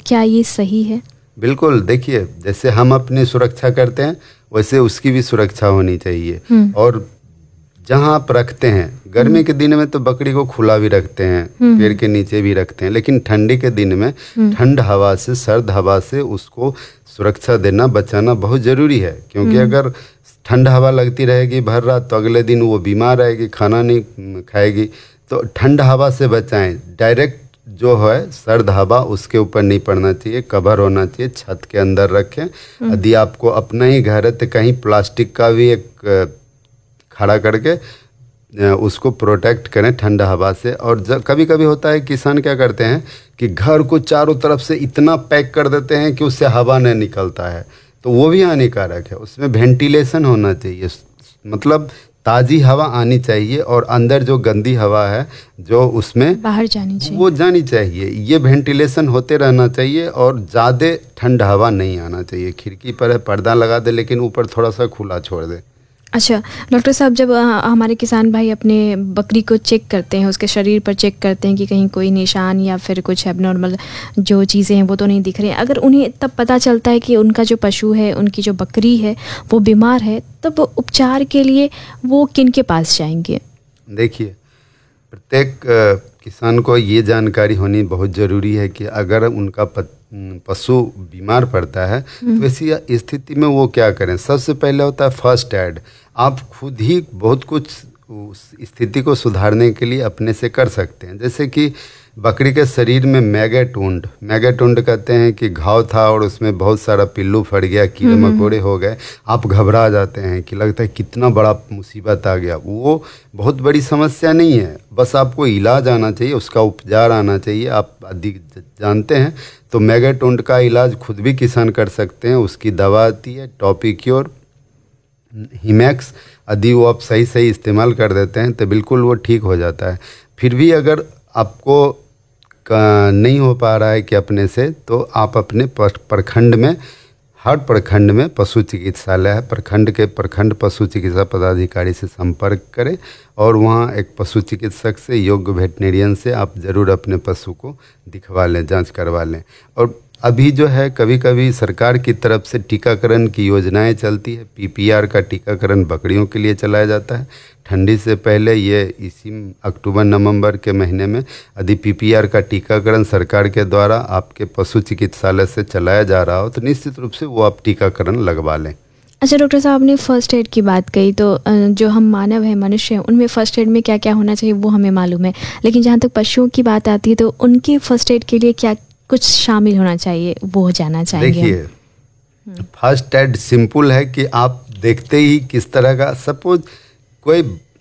क्या ये सही है? बिल्कुल, देखिए जैसे हम अपनी सुरक्षा करते हैं वैसे उसकी भी सुरक्षा होनी चाहिए। और जहाँ आप रखते हैं, गर्मी के दिन में तो बकरी को खुला भी रखते हैं, पेड़ के नीचे भी रखते हैं, लेकिन ठंडी के दिन में ठंड हवा से, सर्द हवा से उसको सुरक्षा देना, बचाना बहुत ज़रूरी है। क्योंकि अगर ठंड हवा लगती रहेगी भर रात तो अगले दिन वो बीमार रहेगी, खाना नहीं खाएगी। तो ठंड हवा से बचाएं। डायरेक्ट जो है सर्द हवा उसके ऊपर नहीं पड़ना चाहिए, कवर होना चाहिए, छत के अंदर रखें। यदि आपको अपना ही घर है तो कहीं प्लास्टिक का भी एक खड़ा करके उसको प्रोटेक्ट करें ठंड हवा से। और कभी कभी होता है किसान क्या करते हैं कि घर को चारों तरफ से इतना पैक कर देते हैं कि उससे हवा नहीं निकलता है, तो वो भी हानिकारक है। उसमें वेंटिलेशन होना चाहिए, मतलब ताज़ी हवा आनी चाहिए और अंदर जो गंदी हवा है जो उसमें बाहर जानी चाहिए, वो जानी चाहिए। ये वेंटिलेशन होते रहना चाहिए और ज़्यादा ठंड हवा नहीं आना चाहिए। खिड़की पर है पर्दा लगा दे लेकिन ऊपर थोड़ा सा खुला छोड़ दे। अच्छा डॉक्टर साहब, जब हमारे किसान भाई अपने बकरी को चेक करते हैं, उसके शरीर पर चेक करते हैं कि कहीं कोई निशान या फिर कुछ एबनॉर्मल जो चीज़ें हैं वो तो नहीं दिख रही हैं, अगर उन्हें तब पता चलता है कि उनका जो पशु है, उनकी जो बकरी है वो बीमार है, तब उपचार के लिए वो किन के पास जाएंगे? देखिए, प्रत्येक किसान को ये जानकारी होनी बहुत ज़रूरी है कि अगर उनका पशु बीमार पड़ता है तो ऐसी स्थिति में वो क्या करें। सबसे पहले होता है फर्स्ट एड। आप खुद ही बहुत कुछ उस स्थिति को सुधारने के लिए अपने से कर सकते हैं। जैसे कि बकरी के शरीर में मैगेटुंड कहते हैं कि घाव था और उसमें बहुत सारा पिल्लू फट गया, कीड़े मकोड़े हो गए, आप घबरा जाते हैं कि लगता है कितना बड़ा मुसीबत आ गया। वो बहुत बड़ी समस्या नहीं है, बस आपको इलाज आना चाहिए, उसका उपचार आना चाहिए। आप अधिक जानते हैं तो मैगेटुंड का इलाज खुद भी किसान कर सकते हैं। उसकी दवा आती है टॉपिक्योर, हिमैक्स। यदि वो आप सही इस्तेमाल कर देते हैं तो बिल्कुल वो ठीक हो जाता है। फिर भी अगर आपको नहीं हो पा रहा है कि अपने से, तो आप अपने प्रखंड में, हर प्रखंड में पशु चिकित्सालय है, प्रखंड पशु चिकित्सा पदाधिकारी से संपर्क करें और वहाँ एक पशु चिकित्सक से, योग्य वेटनेरियन से आप ज़रूर अपने पशु को दिखवा लें, जांच करवा लें। और अभी जो है कभी कभी सरकार की तरफ से टीकाकरण की योजनाएं चलती है। PPR का टीकाकरण बकरियों के लिए चलाया जाता है। ठंडी से पहले ये इसी अक्टूबर नवंबर के महीने में यदि PPR का टीकाकरण सरकार के द्वारा आपके पशु चिकित्सालय से चलाया जा रहा हो तो निश्चित रूप से वो आप टीकाकरण लगवा लें। अच्छा डॉक्टर साहब, आपने फ़र्स्ट एड की बात कही, तो जो हम मानव हैं, मनुष्य हैं, उनमें फ़र्स्ट एड में क्या क्या होना चाहिए वो हमें मालूम है, लेकिन जहाँ तक पशुओं की बात आती है तो उनके फ़र्स्ट एड के लिए क्या कुछ शामिल होना चाहिए, वो जानना चाहेंगे। देखिए, फर्स्ट एड सिंपल है कि आप देखते ही किस तरह का, सपोज कोई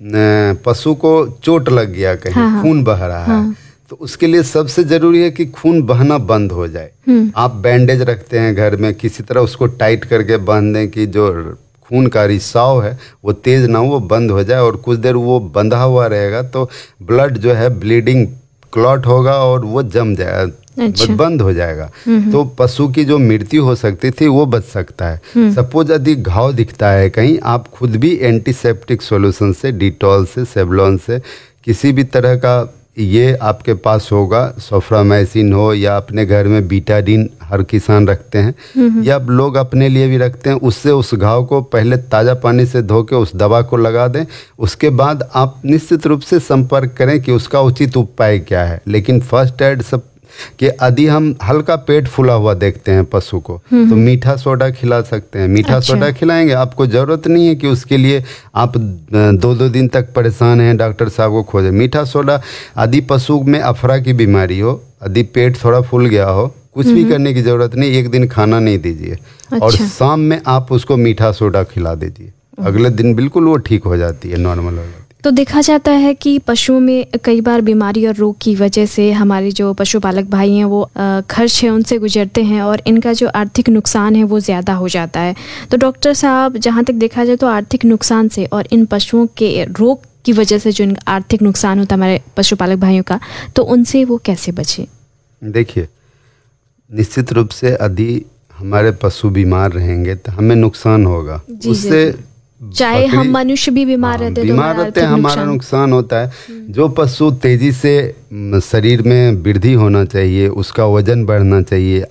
पशु को चोट लग गया, कहीं खून बह रहा है, तो उसके लिए सबसे जरूरी है कि खून बहना बंद हो जाए। आप बैंडेज रखते हैं घर में, किसी तरह उसको टाइट करके बांध दें कि जो खून का रिसाव है वो तेज ना हो, वो बंद हो जाए। और कुछ देर वो बंधा हुआ रहेगा तो ब्लड जो है, ब्लीडिंग क्लॉट होगा और वो जम जाएगा, अच्छा, बंद हो जाएगा। तो पशु की जो मृत्यु हो सकती थी वो बच सकता है। सपोज यदि घाव दिखता है कहीं, आप खुद भी एंटीसेप्टिक सॉल्यूशन से, डिटॉल से, सेवलॉन से, किसी भी तरह का ये आपके पास होगा, सोफ्रामाइसिन हो या अपने घर में बीटाडीन हर किसान रखते हैं या लोग अपने लिए भी रखते हैं, उससे उस घाव को पहले ताज़ा पानी से धो के उस दवा को लगा दें। उसके बाद आप निश्चित रूप से संपर्क करें कि उसका उचित उपाय क्या है। लेकिन फर्स्ट एड सब कि यदि हम हल्का पेट फूला हुआ देखते हैं पशु को तो मीठा सोडा खिला सकते हैं। मीठा सोडा खिलाएंगे, आपको ज़रूरत नहीं है कि उसके लिए आप 2-2 दिन तक परेशान हैं, डॉक्टर साहब को खोजें। मीठा सोडा, यदि पशु में अफरा की बीमारी हो, यदि पेट थोड़ा फूल गया हो, कुछ भी करने की ज़रूरत नहीं, एक दिन खाना नहीं दीजिए और शाम में आप उसको मीठा सोडा खिला दीजिए, अगले दिन बिल्कुल वो ठीक हो जाती है, नॉर्मल हो जाती है। तो देखा जाता है कि पशुओं में कई बार बीमारी और रोग की वजह से हमारे जो पशुपालक भाई हैं वो खर्च है उनसे गुजरते हैं और इनका जो आर्थिक नुकसान है वो ज़्यादा हो जाता है। तो डॉक्टर साहब, जहाँ तक देखा जाए तो आर्थिक नुकसान से और इन पशुओं के रोग की वजह से जो आर्थिक नुकसान होता है हमारे पशुपालक भाइयों का, तो उनसे वो कैसे बचे? देखिए, निश्चित रूप से यदि हमारे पशु बीमार रहेंगे तो हमें नुकसान होगा, उससे चाहे हम मनुष्य भी बीमार रहते हैं हमारा नुकसान होता है। जो पशु तेजी से शरीर में वृद्धि होना चाहिए, उसका वजन बढ़ना चाहिए,